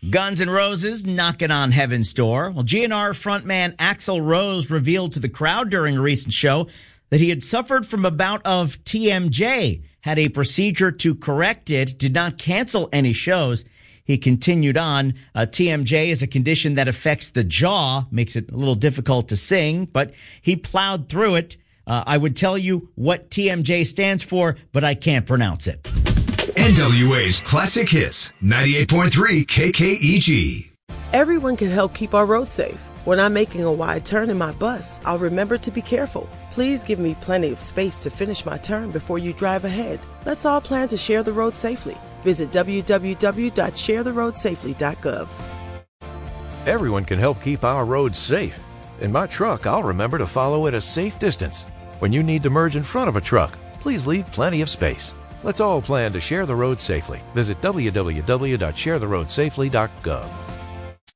Guns N' Roses knocking on heaven's door. Well, GNR frontman Axl Rose revealed to the crowd during a recent show that he had suffered from a bout of TMJ, had a procedure to correct it, did not cancel any shows. He continued on. TMJ is a condition that affects the jaw, makes it a little difficult to sing, but he plowed through it. I would tell you what TMJ stands for, but I can't pronounce it. NWA's Classic Hits, 98.3 KKEG. Everyone can help keep our roads safe. When I'm making a wide turn in my bus, I'll remember to be careful. Please give me plenty of space to finish my turn before you drive ahead. Let's all plan to share the road safely. Visit www.sharetheroadsafely.gov. Everyone can help keep our roads safe. In my truck, I'll remember to follow at a safe distance. When you need to merge in front of a truck, please leave plenty of space. Let's all plan to share the road safely. Visit www.sharetheroadsafely.gov.